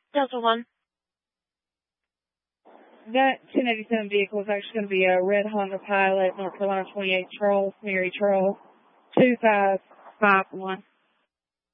Delta 1. That 1087 vehicle is actually going to be a red Honda Pilot, North Carolina 28 Charles, Mary Charles, 2551.